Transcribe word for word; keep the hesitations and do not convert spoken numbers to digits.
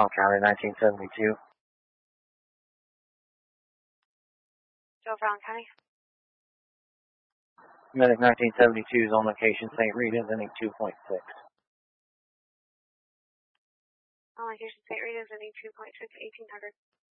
County nineteen seventy-two. Joe Brown County. Medic nineteen seventy-two is on location, Saint Rita's, ending two point six. On location, Saint Rita's, ending two point six, eighteen hundred.